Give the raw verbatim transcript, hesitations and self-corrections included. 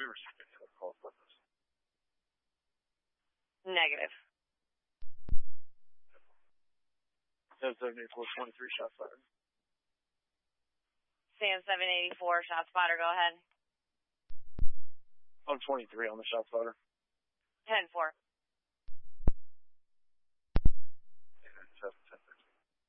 we received any other calls about this? Negative. Sam seven eighty-four twenty-three, shot fired. Sam seven eighty-four, shot spotter, go ahead. I'm twenty-three on the shot spotter. ten four.